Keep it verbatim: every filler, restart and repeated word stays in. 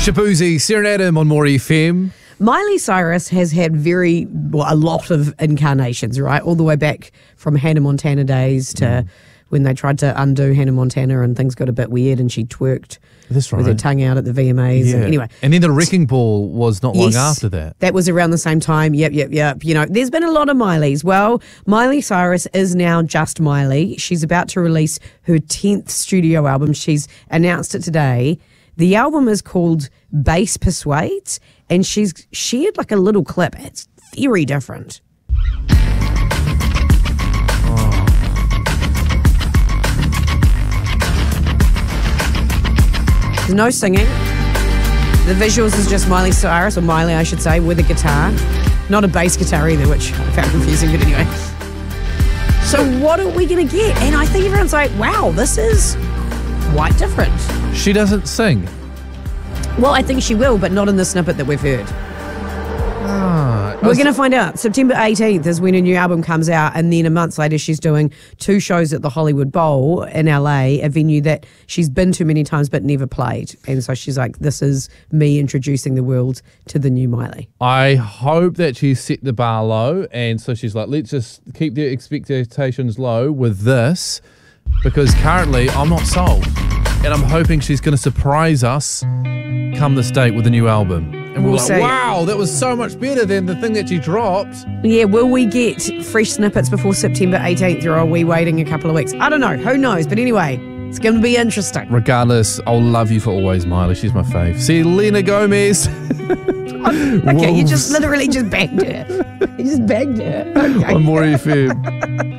Shaboozey, Serenade on More F M. Miley Cyrus has had very, well, a lot of incarnations, right? All the way back from Hannah Montana days to mm. when they tried to undo Hannah Montana and things got a bit weird and she twerked That's right. with her tongue out at the V M As. Yeah. And anyway. And then the Wrecking Ball was not Yes, long after that. That was around the same time. Yep, yep, yep. You know, there's been a lot of Mileys. Well, Miley Cyrus is now just Miley. She's about to release her tenth studio album. She's announced it today. The album is called Bass Persuades, and she's shared like a little clip. It's very different. Oh. There's no singing. The visuals is just Miley Cyrus, or Miley, I should say, with a guitar. Not a bass guitar either, which I found confusing, but anyway. So what are we going to get? And I think everyone's like, wow, this is quite different. She doesn't sing. Well, I think she will, but not in the snippet that we've heard. Ah, We're going to find out. September eighteenth is when a new album comes out, and then a month later she's doing two shows at the Hollywood Bowl in L A, a venue that she's been to many times but never played. And so she's like, this is me introducing the world to the new Miley. I hope that she set the bar low, and so she's like, let's just keep the expectations low with this, because currently I'm not sold. And I'm hoping she's going to surprise us come this date with a new album. And we're We'll like, see. wow, that was so much better than the thing that she dropped. Yeah, will we get fresh snippets before September eighteenth, or are we waiting a couple of weeks? I don't know. Who knows? But anyway, it's going to be interesting. Regardless, I'll love you for always, Miley. She's my fave. Selena Gomez. Okay, you just literally just banged her. You just banged her. Okay. On More F M.